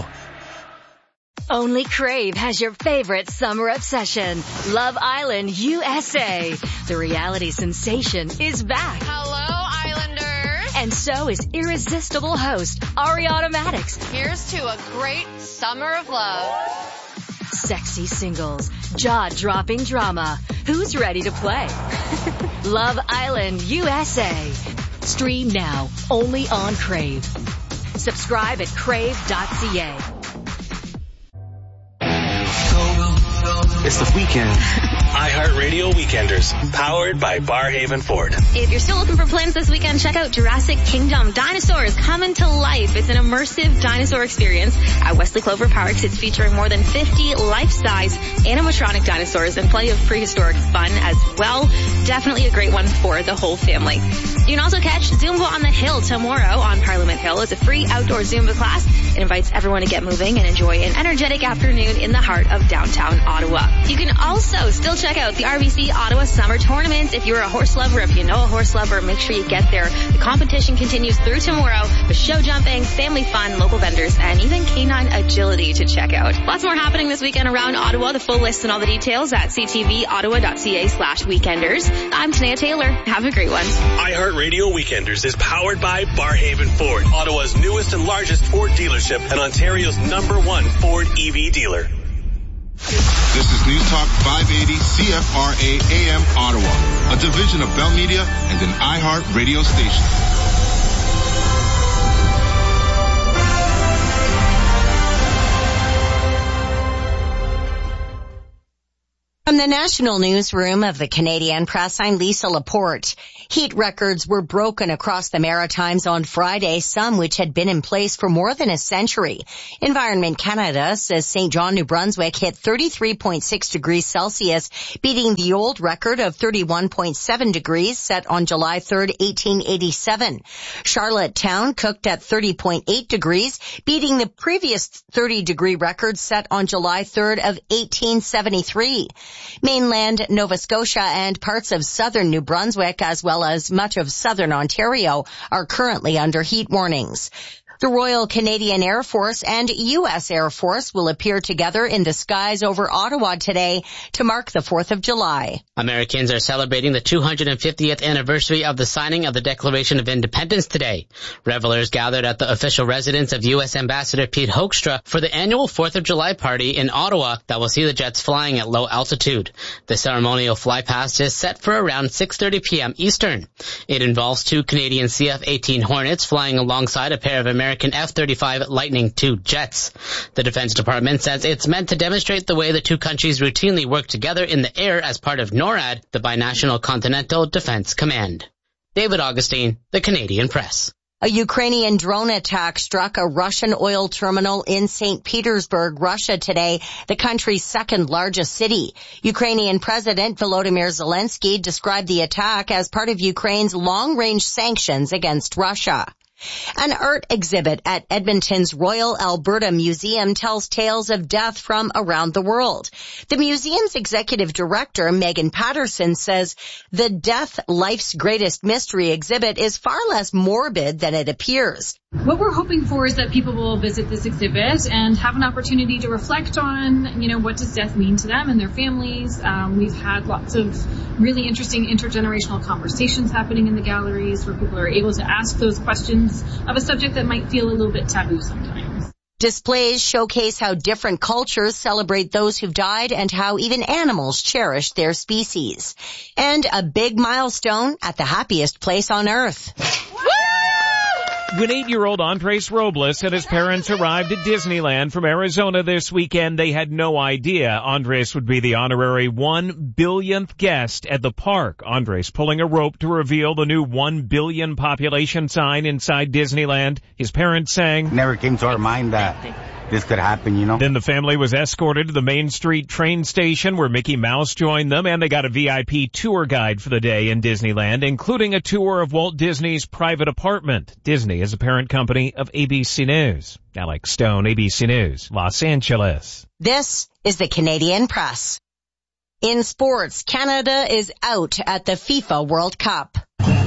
Only Crave has your favorite summer obsession, Love Island U S A. The reality sensation is back. Hello, Islanders. And so is irresistible host Ariana Maddox. Here's to a great summer of love. Sexy singles, jaw-dropping drama. Who's ready to play? Love Island U S A. Stream now, only on Crave. Subscribe at crave dot c a. It's the weekend. iHeartRadio Weekenders, powered by Barhaven Ford. If you're still looking for plans this weekend, check out Jurassic Kingdom. Dinosaurs coming to life. It's an immersive dinosaur experience at Wesley Clover Parks. It's featuring more than fifty life-size animatronic dinosaurs and plenty of prehistoric fun as well. Definitely a great one for the whole family. You can also catch Zumba on the Hill tomorrow on Parliament Hill. It's a free outdoor Zumba class. It invites everyone to get moving and enjoy an energetic afternoon in the heart of downtown Ottawa. You can also still check out the R B C Ottawa Summer Tournament. If you're a horse lover, if you know a horse lover, make sure you get there. The competition continues through tomorrow with show jumping, family fun, local vendors, and even canine agility to check out. Lots more happening this weekend around Ottawa. The full list and all the details at c t v ottawa dot c a slash weekenders. I'm Tanea Taylor. Have a great one. iHeartRadio Weekenders is powered by Barhaven Ford, Ottawa's newest and largest Ford dealership and Ontario's number one Ford E V dealer. This is News Talk five eighty C F R A A M Ottawa, a division of Bell Media and an iHeart radio station. From the national newsroom of the Canadian Press, I'm Lisa Laporte. Heat records were broken across the Maritimes on Friday, some which had been in place for more than a century. Environment Canada says Saint John, New Brunswick hit thirty-three point six degrees Celsius, beating the old record of thirty-one point seven degrees set on July third, eighteen eighty-seven. Charlottetown cooked at thirty point eight degrees, beating the previous thirty degree record set on July third of eighteen seventy-three. Mainland Nova Scotia and parts of southern New Brunswick, as well as much of southern Ontario, are currently under heat warnings. The Royal Canadian Air Force and U S Air Force will appear together in the skies over Ottawa today to mark the fourth of July. Americans are celebrating the two hundred fiftieth anniversary of the signing of the Declaration of Independence today. Revelers gathered at the official residence of U S Ambassador Pete Hoekstra for the annual fourth of July party in Ottawa that will see the jets flying at low altitude. The ceremonial flypast is set for around six thirty p.m. Eastern. It involves two Canadian C F eighteen Hornets flying alongside a pair of American American F thirty-five Lightning two jets. The Defense Department says it's meant to demonstrate the way the two countries routinely work together in the air as part of NORAD, the Binational Continental Defense Command. David Augustine, the Canadian Press. A Ukrainian drone attack struck a Russian oil terminal in Saint Petersburg, Russia today, the country's second largest city. Ukrainian President Volodymyr Zelensky described the attack as part of Ukraine's long-range sanctions against Russia. An art exhibit at Edmonton's Royal Alberta Museum tells tales of death from around the world. The museum's executive director, Megan Patterson, says the Death, Life's Greatest Mystery exhibit is far less morbid than it appears. What we're hoping for is that people will visit this exhibit and have an opportunity to reflect on, you know, what does death mean to them and their families. Um, we've had lots of really interesting intergenerational conversations happening in the galleries where people are able to ask those questions of a subject that might feel a little bit taboo sometimes. Displays showcase how different cultures celebrate those who've died and how even animals cherish their species. And a big milestone at the happiest place on earth. When eight-year-old Andres Robles and his parents arrived at Disneyland from Arizona this weekend, they had no idea Andres would be the honorary one billionth guest at the park. Andres pulling a rope to reveal the new one billion population sign inside Disneyland. His parents saying, "Never came to our mind that this could happen, you know." Then the family was escorted to the Main Street train station where Mickey Mouse joined them, and they got a V I P tour guide for the day in Disneyland, including a tour of Walt Disney's private apartment. Disney is a parent company of A B C News. Alex Stone, A B C News, Los Angeles. This is the Canadian Press. In sports, Canada is out at the FIFA World Cup.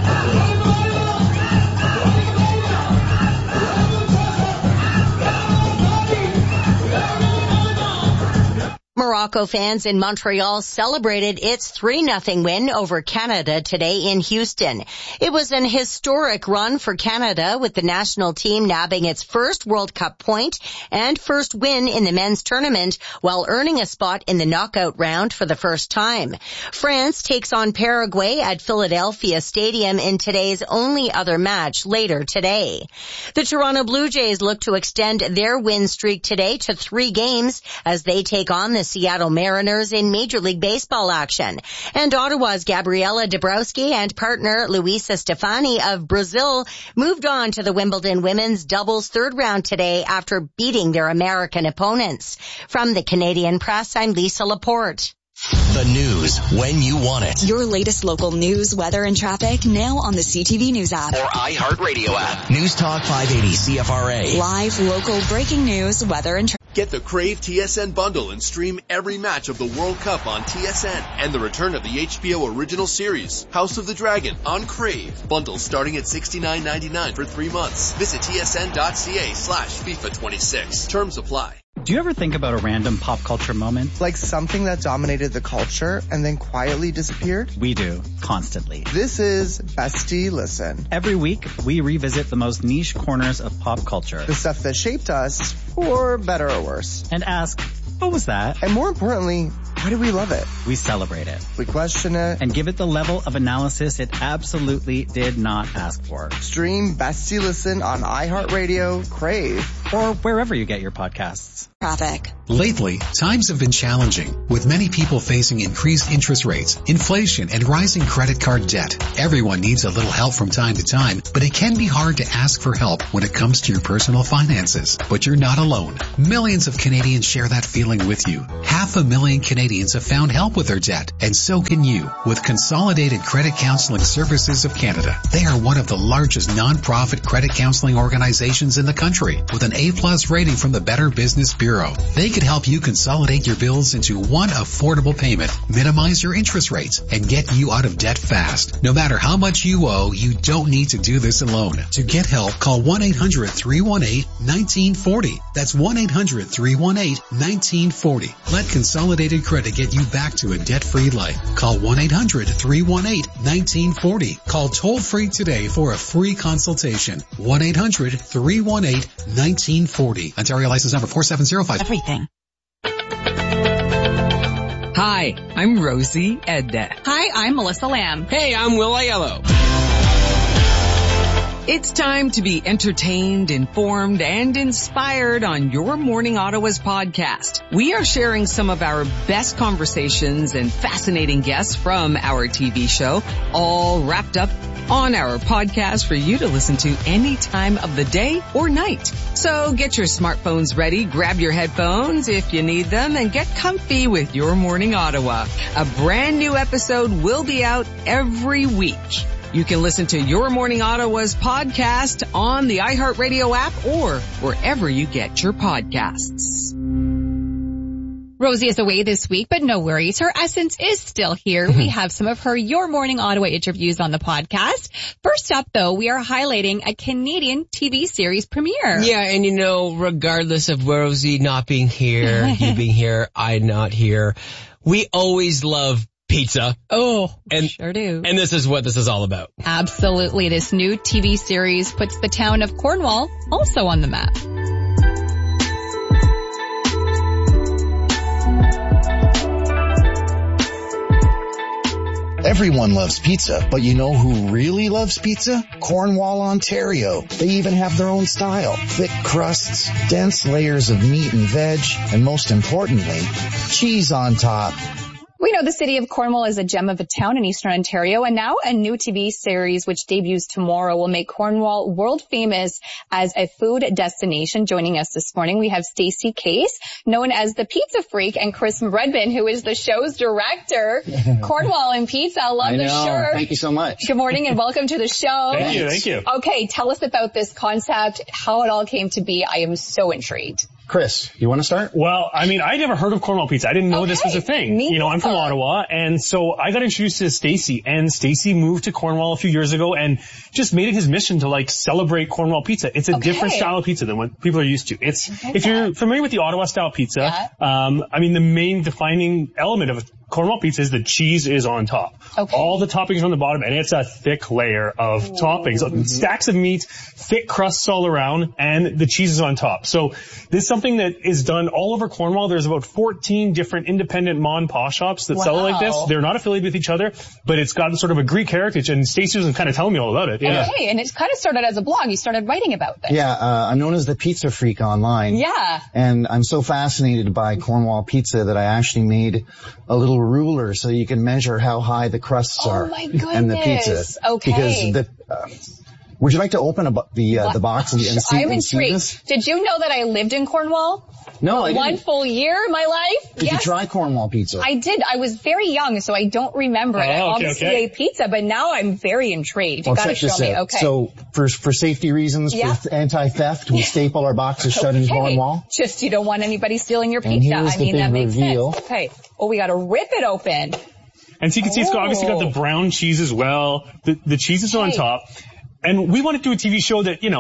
Morocco fans in Montreal celebrated its three nothing win over Canada today in Houston. It was an historic run for Canada, with the national team nabbing its first World Cup point and first win in the men's tournament while earning a spot in the knockout round for the first time. France takes on Paraguay at Philadelphia Stadium in today's only other match later today. The Toronto Blue Jays look to extend their win streak today to three games as they take on the Seattle Mariners in Major League Baseball action. And Ottawa's Gabriela Dabrowski and partner Luisa Stefani of Brazil moved on to the Wimbledon women's doubles third round today after beating their American opponents. From the Canadian Press, I'm Lisa Laporte. The news when you want it. Your latest local news, weather, and traffic now on the C T V News app. Or iHeartRadio app. News Talk five eighty C F R A. Live, local, breaking news, weather, and traffic. Get the Crave T S N bundle and stream every match of the World Cup on T S N and the return of the H B O original series, House of the Dragon, on Crave. Bundles starting at sixty-nine ninety-nine for three months. Visit tsn.ca slash FIFA twenty-six. Terms apply. Do you ever think about a random pop culture moment? Like something that dominated the culture and then quietly disappeared? We do, constantly. This is Bestie Listen. Every week, we revisit the most niche corners of pop culture. The stuff that shaped us, for better or worse. And ask, What was that? And more importantly, why do we love it? We celebrate it. We question it. And give it the level of analysis it absolutely did not ask for. Stream Bestie Listen on iHeartRadio, Crave, or wherever you get your podcasts. Traffic. Lately, times have been challenging, with many people facing increased interest rates, inflation, and rising credit card debt. Everyone needs a little help from time to time, but it can be hard to ask for help when it comes to your personal finances. But you're not alone. Millions of Canadians share that feeling with you. Half a million Canadians have found help with their debt, and so can you with Consolidated Credit Counseling Services of Canada. They are one of the largest non-profit credit counseling organizations in the country, with an A-plus rating from the Better Business Bureau. They could help you consolidate your bills into one affordable payment, minimize your interest rates, and get you out of debt fast. No matter how much you owe, you don't need to do this alone. To get help, call one eight hundred three one eight one nine four zero. That's one eight hundred three one eight one nine four zero. Let Consolidated Credit get you back to a debt-free life. Call one eight hundred three one eight one nine four zero. Call toll-free today for a free consultation. one eight hundred three one eight one nine four zero. Ontario license number four seven zero five. Everything. Hi, I'm Rosie Edda. Hi, I'm Melissa Lamb. Hey, I'm Will Aiello. It's time to be entertained, informed, and inspired on Your Morning Ottawa's podcast. We are sharing some of our best conversations and fascinating guests from our T V show, all wrapped up on our podcast for you to listen to any time of the day or night. So get your smartphones ready, grab your headphones if you need them, and get comfy with Your Morning Ottawa. A brand new episode will be out every week. You can listen to Your Morning Ottawa's podcast on the iHeartRadio app or wherever you get your podcasts. Rosie is away this week, but no worries. Her essence is still here. We have some of her Your Morning Ottawa interviews on the podcast. First up, though, we are highlighting a Canadian T V series premiere. Yeah, and you know, regardless of Rosie not being here, you being here, I not here, we always love pizza. Oh, and, sure do. And this is what this is all about. Absolutely. This new T V series puts the town of Cornwall also on the map. Everyone loves pizza, but you know who really loves pizza? Cornwall, Ontario. They even have their own style. Thick crusts, dense layers of meat and veg, and most importantly, cheese on top. We know the city of Cornwall is a gem of a town in Eastern Ontario, and now a new T V series which debuts tomorrow will make Cornwall world famous as a food destination. Joining us this morning, we have Stacey Case, known as the Pizza Freak, and Chris Redman, who is the show's director. Cornwall and pizza, I love I the know. shirt. Thank you so much. Good morning and welcome to the show. Thank you, thank you. Okay, tell us about this concept, how it all came to be. I am so intrigued. Chris, you want to start? Well, I mean, I never heard of Cornwall pizza. I didn't know Okay. this was a thing. Me you know, I'm from neither. Ottawa, and so I got introduced to Stacey, and Stacey moved to Cornwall a few years ago and just made it his mission to like celebrate Cornwall pizza. It's a Okay. different style of pizza than what people are used to. It's, Okay. if you're familiar with the Ottawa style pizza, um, I mean, the main defining element of Cornwall pizza is the cheese is on top. Okay. All the toppings are on the bottom, and it's a thick layer of Ooh. toppings, Mm-hmm. stacks of meat, thick crusts all around, and the cheese is on top. So this is something that is done all over Cornwall. There's about fourteen different independent ma and pa shops that sell it like this. Wow. They're not affiliated with each other, but it's got sort of a Greek heritage, and Stacey was kind of telling me all about it. Yeah. Okay, and it kind of started as a blog. You started writing about this. Yeah, uh, I'm known as the Pizza Freak online. Yeah. And I'm so fascinated by Cornwall pizza that I actually made a little ruler so you can measure how high the crusts Oh are. my And the pizza. goodness. Okay. Because the, uh, would you like to open a, bu- the, uh, the box and, and see, I'm and see intrigued. this? Did you know that I lived in Cornwall? No, I One didn't. full year of my life? Did Yes. you try Cornwall pizza? I did. I was very young, so I don't remember it. I Oh, okay, obviously okay. ate pizza, but now I'm very intrigued. You Well, gotta check show this me. out. Okay. So for for safety reasons, Yeah. for anti-theft, we staple our boxes shut in Okay. Cornwall. Just you don't want anybody stealing your And pizza. here's I the mean, that big makes reveal. sense. Okay. Oh, we gotta rip it open. And so you can see it's got, obviously got the brown cheese as well. The, the cheese is on Hey. top. And we want to do a T V show that, you know,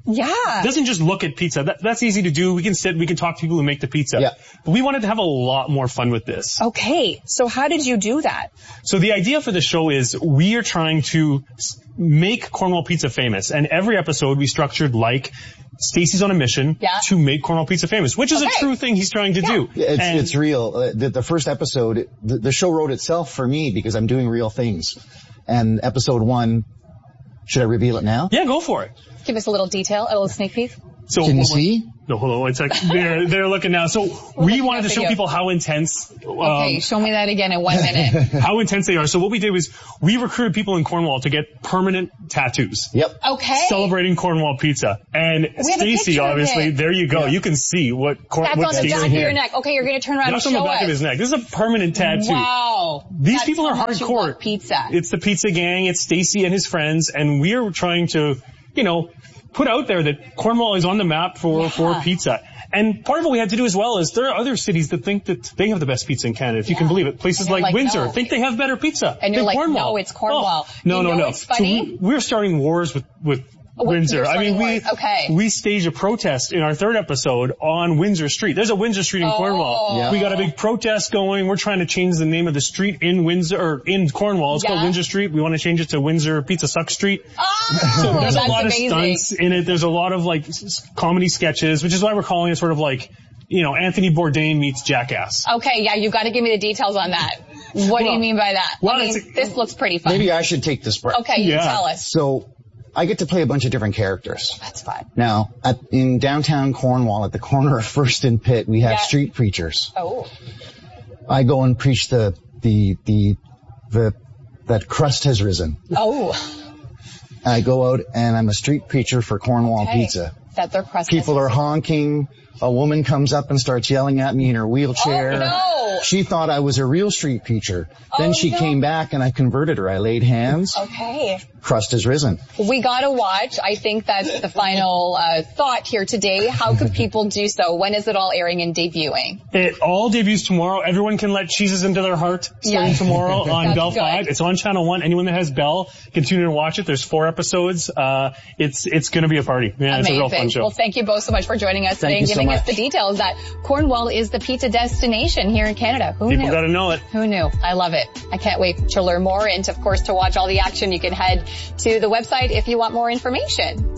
Yeah. It doesn't just look at pizza. That, that's easy to do. We can sit, we can talk to people who make the pizza. Yeah. But we wanted to have a lot more fun with this. Okay. So how did you do that? So the idea for the show is we are trying to make Cornwall pizza famous. And every episode we structured like Stacy's on a mission yeah. to make Cornwall pizza famous, which is okay. a true thing he's trying to yeah. do. It's, and it's real. Uh, the, the first episode, the, the show wrote itself for me because I'm doing real things. And episode one, should I reveal it now? Yeah, go for it. Give us a little detail, a little sneak peek. So, Can you see? No, hold on one second. They're, they're looking now. So we wanted to show video. people how intense. Um, okay, show me that again in one minute. How intense they are. So what we did was we recruited people in Cornwall to get permanent tattoos. Yep. Okay. Celebrating Cornwall pizza. And Stacy, obviously, there you go. Yeah. You can see what Cor- That's what on the Stacey back of your neck. Okay, you're going to turn around That's and show on the back us. of his neck. This is a permanent tattoo. Wow. These That's people are how much you hardcore. love pizza. It's the pizza gang. It's Stacy and his friends. And we're trying to, you know, put out there that Cornwall is on the map for, yeah. for pizza. And part of what we had to do as well is there are other cities that think that they have the best pizza in Canada, if yeah. you can believe it. Places like, like Windsor no. think they have better pizza and you're than like, Cornwall. No, it's Cornwall. Oh, no, you no, know no. It's funny? So we, we're starting wars with, with Windsor. I mean, we okay. we staged a protest in our third episode on Windsor Street. There's a Windsor Street in oh. Cornwall. Yeah. We got a big protest going. We're trying to change the name of the street in Windsor, or in Cornwall. It's yeah. called Windsor Street. We want to change it to Windsor Pizza Suck Street. Oh, so there's that's a lot amazing. of stunts in it. There's a lot of like s- comedy sketches, which is why we're calling it sort of like, you know, Anthony Bourdain meets Jackass. Okay, yeah, you got to give me the details on that. What well, do you mean by that? Well, I mean, this looks pretty fun. Maybe I should take this break. Okay, you yeah. tell us. So, I get to play a bunch of different characters. That's fine. Now, at, in downtown Cornwall, at the corner of First and Pitt, we have yeah. street preachers. Oh. I go and preach the, the, the, the, that crust has risen. Oh. I go out and I'm a street preacher for Cornwall okay. Pizza. That their crust People are honking. A woman comes up and starts yelling at me in her wheelchair. Oh, no. She thought I was a real street preacher. Then oh, she no. came back and I converted her. I laid hands. Okay. Crust has risen. We gotta watch. I think that's the final uh, thought here today. How could people do so? When is it all airing and debuting? It all debuts tomorrow. Everyone can let cheeses into their heart starting yes. tomorrow on Bell good. five. It's on Channel one. Anyone that has Bell can tune in and watch it. There's four episodes. Uh, it's it's going to be a party. Yeah, Amazing. It's a real fun show. Well, thank you both so much for joining us thank today and giving so us the details that Cornwall is the pizza destination here in Canada. Who People knew? got to know it. Who knew? I love it. I can't wait to learn more, and of course to watch all the action. You can head to the website if you want more information.